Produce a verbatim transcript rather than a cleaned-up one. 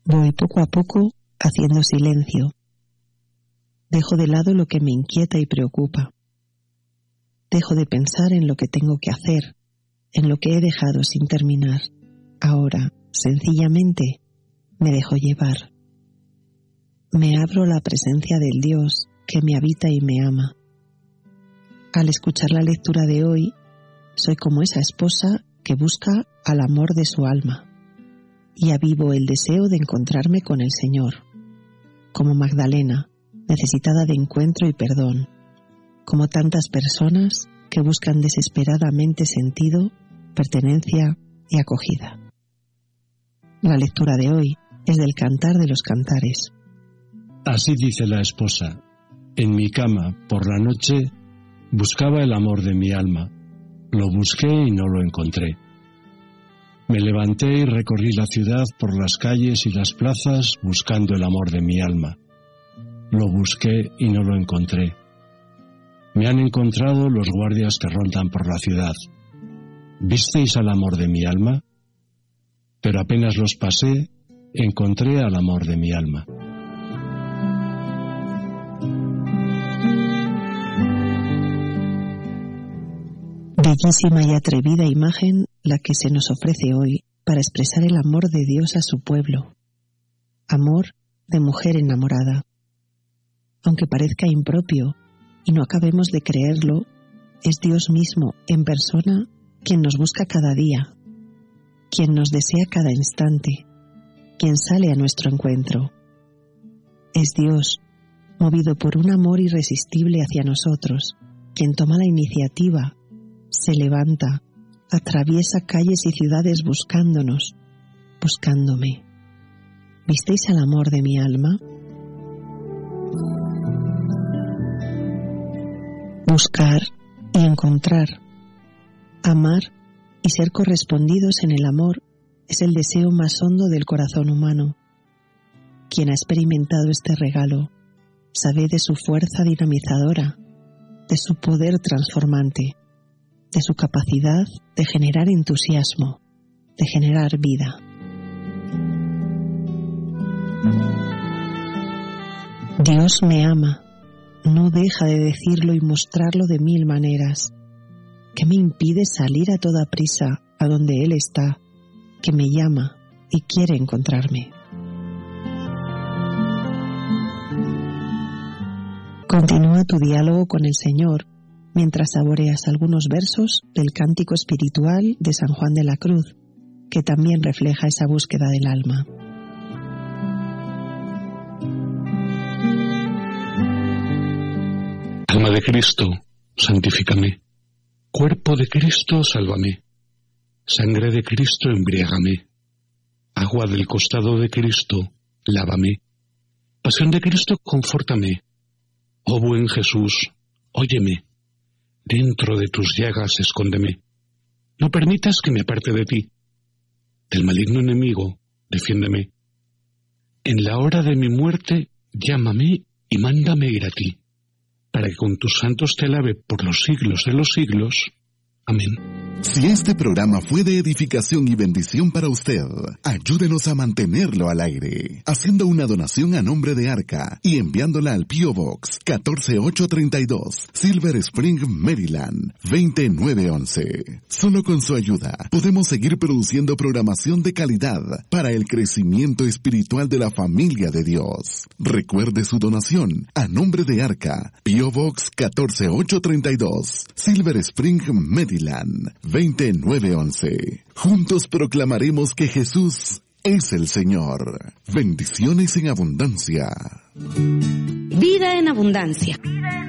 Voy poco a poco haciendo silencio. Dejo de lado lo que me inquieta y preocupa. Dejo de pensar en lo que tengo que hacer, en lo que he dejado sin terminar. Ahora, sencillamente, me dejo llevar. Me abro a la presencia del Dios que me habita y me ama. Al escuchar la lectura de hoy, soy como esa esposa que busca al amor de su alma y avivo el deseo de encontrarme con el Señor, como Magdalena, necesitada de encuentro y perdón, como tantas personas que buscan desesperadamente sentido, pertenencia y acogida. La lectura de hoy es del Cantar de los Cantares. Así dice la esposa: en mi cama, por la noche, buscaba el amor de mi alma. Lo busqué y no lo encontré. Me levanté y recorrí la ciudad por las calles y las plazas buscando el amor de mi alma. Lo busqué y no lo encontré. Me han encontrado los guardias que rondan por la ciudad. ¿Visteis al amor de mi alma? Pero apenas los pasé, encontré al amor de mi alma. Bellísima y atrevida imagen la que se nos ofrece hoy para expresar el amor de Dios a su pueblo. Amor de mujer enamorada. Aunque parezca impropio y no acabemos de creerlo, es Dios mismo en persona quien nos busca cada día, quien nos desea cada instante, quien sale a nuestro encuentro. Es Dios, movido por un amor irresistible hacia nosotros, quien toma la iniciativa, se levanta, atraviesa calles y ciudades buscándonos, buscándome. ¿Visteis al amor de mi alma? Buscar y encontrar, amar y ser correspondidos en el amor es el deseo más hondo del corazón humano. Quien ha experimentado este regalo sabe de su fuerza dinamizadora, de su poder transformante, de su capacidad de generar entusiasmo, de generar vida. Dios me ama, no deja de decirlo y mostrarlo de mil maneras. ¿Qué me impide salir a toda prisa a donde Él está, que me llama y quiere encontrarme? Continúa tu diálogo con el Señor mientras saboreas algunos versos del cántico espiritual de San Juan de la Cruz, que también refleja esa búsqueda del alma. Alma de Cristo, santifícame. Cuerpo de Cristo, sálvame. Sangre de Cristo, embriágame. Agua del costado de Cristo, lávame. Pasión de Cristo, confórtame. Oh buen Jesús, óyeme. Dentro de tus llagas escóndeme. No permitas que me aparte de ti. Del maligno enemigo, defiéndeme. En la hora de mi muerte, llámame y mándame ir a ti, para que con tus santos te alabe por los siglos de los siglos. Amén. Si este programa fue de edificación y bendición para usted, ayúdenos a mantenerlo al aire, haciendo una donación a nombre de Arca y enviándola al P O Box catorce mil ochocientos treinta y dos, Silver Spring, Maryland, veinte mil novecientos once. Solo con su ayuda podemos seguir produciendo programación de calidad para el crecimiento espiritual de la familia de Dios. Recuerde su donación a nombre de Arca, P O Box catorce mil ochocientos treinta y dos, Silver Spring, Maryland, veinte mil novecientos once. Juntos proclamaremos que Jesús es el Señor. Bendiciones en abundancia. Vida en abundancia.